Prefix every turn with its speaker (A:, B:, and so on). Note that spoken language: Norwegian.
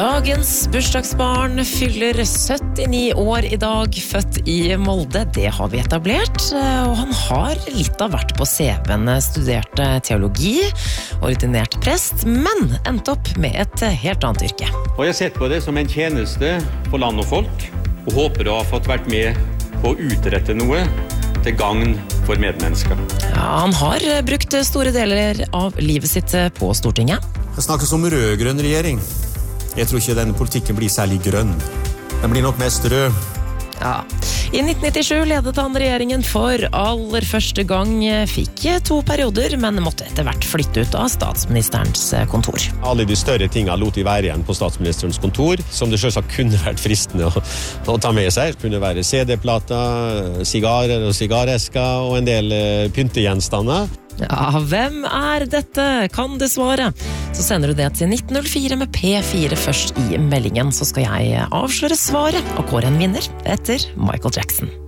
A: Dagens bursdagsbarn fyller 79 år I dag, født I Molde, det har vi etablert, og han har litt av hvert på CV-en, studerte teologi, ordinert prest, men endte opp med et helt annet yrke.
B: Og jeg har sett på det som en tjeneste for land og folk, og håper å ha fått vært med på å utrette noe til gagn for medmennesker.
A: Ja, han har brukt store deler av livet sitt på Stortinget.
C: Det snakkes om rød-grønn regjering. Jeg tror ikke denne politikken blir særlig grønn. Den blir nok mest rød.
A: Ja. I 1997 ledet han regjeringen for aller første gang, fikk 2 perioder, men måtte etter hvert flytte ut av statsministerens kontor.
D: Alle de større tingene lot vi være igjen på statsministerens kontor, som det selvsagt kunne vært fristende å ta med seg. Det kunne være CD-plater, sigarer og sigaresker og en del pyntegjenstander.
A: Ja, hvem dette? Kan du svare? Så sender du det til 1904 med P4 først I meldingen, så skal jeg avsløre svaret og kåre en vinner etter Michael Jackson.